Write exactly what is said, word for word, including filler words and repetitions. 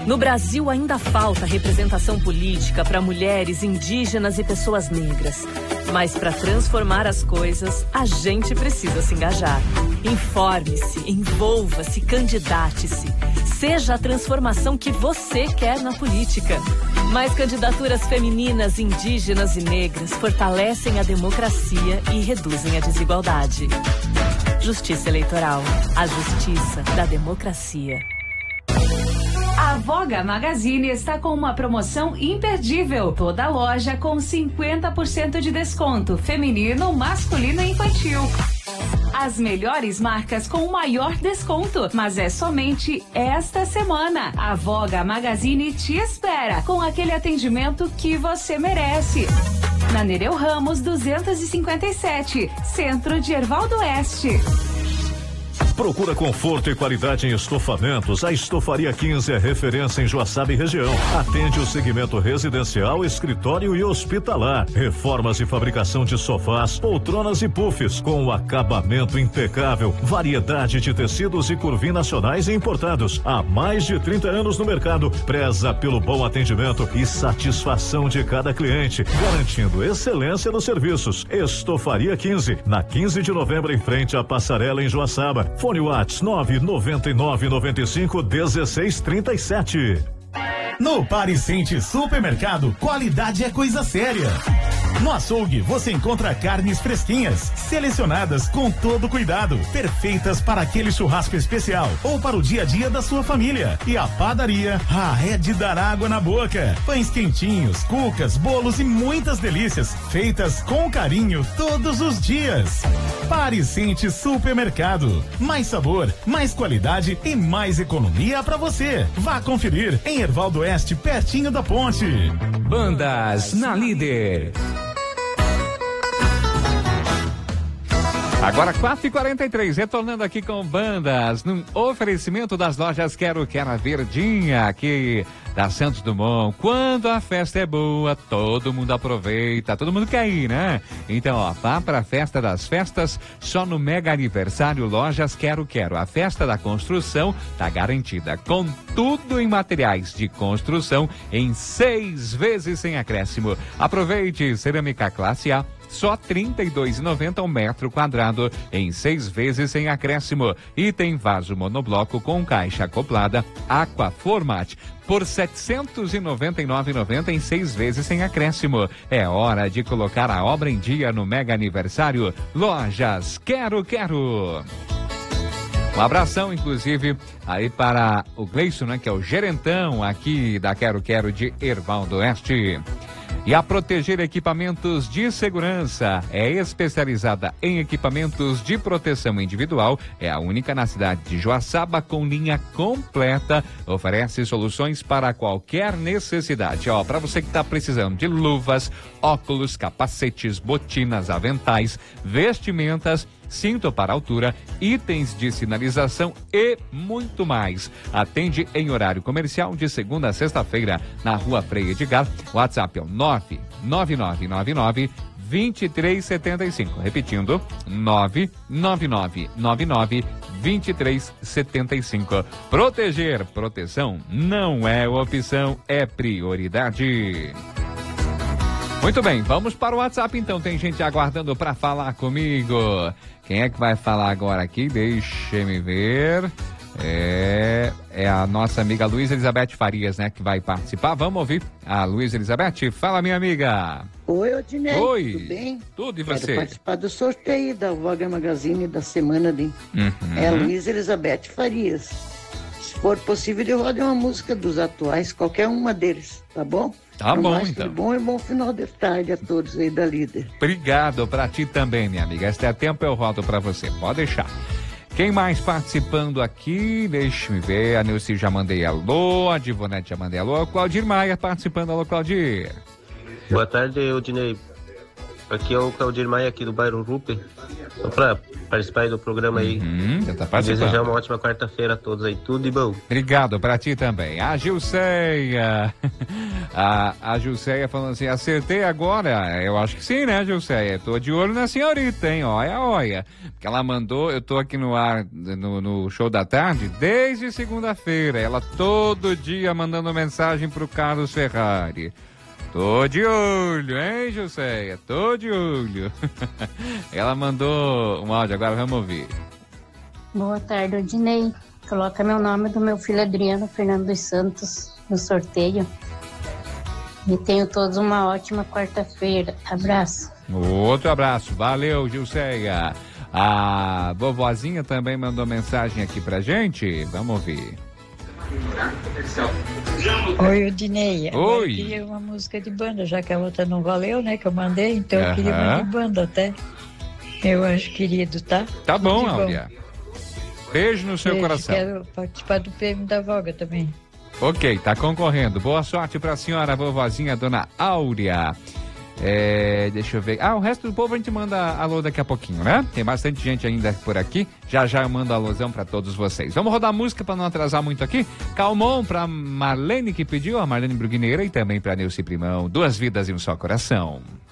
No Brasil ainda falta representação política para mulheres, indígenas e pessoas negras. Mas para transformar as coisas, a gente precisa se engajar. Informe-se, envolva-se, candidate-se. Seja a transformação que você quer na política. Mais candidaturas femininas, indígenas e negras fortalecem a democracia e reduzem a desigualdade. Justiça Eleitoral. A justiça da democracia. A Voga Magazine está com uma promoção imperdível. Toda loja com cinquenta por cento de desconto. Feminino, masculino e infantil. As melhores marcas com o maior desconto. Mas é somente esta semana. A Voga Magazine te espera com aquele atendimento que você merece. Na Nereu Ramos duzentos e cinquenta e sete, Centro de Hervaldo Oeste. Procura conforto e qualidade em estofamentos. A Estofaria quinze é referência em Joaçaba e região. Atende o segmento residencial, escritório e hospitalar. Reformas e fabricação de sofás, poltronas e puffs com acabamento impecável. Variedade de tecidos e curvim nacionais e importados. Há mais de trinta anos no mercado. Preza pelo bom atendimento e satisfação de cada cliente, garantindo excelência nos serviços. Estofaria quinze, na quinze de novembro, em frente à passarela em Joaçaba. Fone Whats nove nove nove nove cinco um seis três sete. No Pariscente Supermercado, qualidade é coisa séria. No açougue, você encontra carnes fresquinhas, selecionadas com todo cuidado, perfeitas para aquele churrasco especial ou para o dia a dia da sua família. E a padaria, ah, é de dar água na boca. Pães quentinhos, cucas, bolos e muitas delícias, feitas com carinho todos os dias. Pariscente Supermercado, mais sabor, mais qualidade e mais economia para você. Vá conferir em Hervaldo Oeste, pertinho da ponte. Bandas na Líder. Agora quatro e quarenta e três, retornando aqui com Bandas, num oferecimento das lojas Quero Quero a Verdinha, aqui da Santos Dumont. Quando a festa é boa, todo mundo aproveita, todo mundo quer ir, né? Então, ó, vá pra Festa das Festas, só no Mega Aniversário Lojas Quero Quero. A festa da construção tá garantida, com tudo em materiais de construção, em seis vezes sem acréscimo. Aproveite, cerâmica classe A, só trinta e dois reais e noventa centavos um metro quadrado, em seis vezes sem acréscimo. E tem vaso monobloco com caixa acoplada Aquaformat por setecentos e noventa e nove reais e noventa centavos em seis vezes sem acréscimo. É hora de colocar a obra em dia no Mega Aniversário Lojas Quero Quero. Um abração, inclusive, aí para o Gleison, né, que é o gerentão aqui da Quero Quero de Hervaldo Oeste. E a Proteger Equipamentos de Segurança é especializada em equipamentos de proteção individual, é a única na cidade de Joaçaba com linha completa, oferece soluções para qualquer necessidade. Ó, para você que está precisando de luvas, óculos, capacetes, botinas, aventais, vestimentas, cinto para altura, itens de sinalização e muito mais. Atende em horário comercial de segunda a sexta-feira na Rua Frei Edgar. O WhatsApp é o nove nove nove nove nove dois três sete cinco. Repetindo, nove nove nove nove nove dois três sete cinco. Proteger, proteção não é opção, é prioridade. Muito bem, vamos para o WhatsApp então, tem gente aguardando para falar comigo. Quem é que vai falar agora aqui? Deixa-me ver. É, é a nossa amiga Luísa Elizabeth Farias, né, que vai participar. Vamos ouvir a Luísa Elizabeth. Fala, minha amiga. Oi, Odinei. Oi. Tudo bem? Tudo, e Quero você? participar do sorteio da Voga Magazine da semana de... Uhum. É a Luísa Elizabeth Farias. Se for possível, eu rodo uma música dos atuais, qualquer uma deles, tá bom? Tá no bom, mais, então. Tudo bom e bom final de tarde a todos aí da Líder. Obrigado pra ti também, minha amiga. Este é tempo, eu rodo pra você. Pode deixar. Quem mais participando aqui? Deixa-me ver. A Nilce já mandei alô. A Divonete já mandei alô. O Claudir Maia participando. Alô, Claudir. Boa tarde, Odinei. Aqui é o Claudir Maia, aqui do bairro Rupe. Só pra participar aí do programa aí. Uhum, já tá E participando. desejar uma ótima quarta-feira a todos aí. Tudo de bom. Obrigado pra ti também. A Gilceia. A, a Gilceia falando assim, acertei agora? Eu acho que sim, né, Gilceia? Tô de olho na senhorita, hein? Olha, olha. Porque ela mandou, eu tô aqui no ar, no, no show da tarde, desde segunda-feira. Ela todo dia mandando mensagem pro Carlos Ferrari. Tô de olho, hein, Gilceia? Tô de olho. Ela mandou um áudio, agora vamos ouvir. Boa tarde, Odinei. Coloca meu nome do meu filho Adriano Fernando dos Santos no sorteio. E tenho todos uma ótima quarta-feira. Abraço. Outro abraço. Valeu, Gilceia. A vovozinha também mandou mensagem aqui pra gente. Vamos ouvir. Oi, Odinei. Oi. Eu queria uma música de banda, já que a outra não valeu, né? Que eu mandei, então eu queria uma de banda até. Meu anjo querido, tá? Tá bom, Tudo de Áurea. Beijo no seu Beijo, coração. Quero participar do prêmio da Voga também. Ok, tá concorrendo. Boa sorte pra senhora, vovozinha, dona Áurea. É, deixa eu ver. Ah, o resto do povo a gente manda alô daqui a pouquinho, né? Tem bastante gente ainda por aqui. Já já eu mando alôzão pra todos vocês. Vamos rodar música pra não atrasar muito aqui. Calmon pra Marlene que pediu, a Marlene Bruguineira, e também pra Nilce Primão. Duas vidas e um só coração.